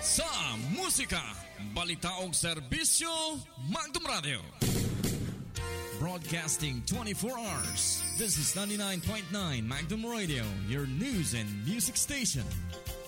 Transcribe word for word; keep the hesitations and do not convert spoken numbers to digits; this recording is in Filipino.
Sa musika, balita o serbisyo, Magdum Radio. Broadcasting twenty-four hours. This is ninety-nine point nine Magdum Radio, your news and music station.